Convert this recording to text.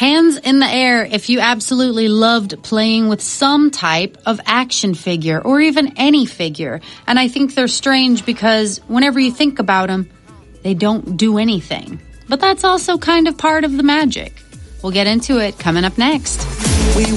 Hands in the air if you absolutely loved playing with some type of action figure or even any figure. And I think they're strange because whenever you think about them, they don't do anything. But that's also kind of part of the magic. We'll get into it coming up next.